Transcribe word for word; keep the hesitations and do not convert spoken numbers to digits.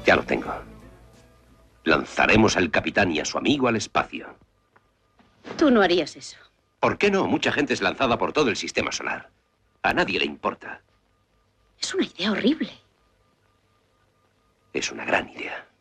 Ya lo tengo. Lanzaremos al capitán y a su amigo al espacio. Tú no harías eso. ¿Por qué no? Mucha gente es lanzada por todo el sistema solar. A nadie le importa. Es una idea horrible. Es una gran idea.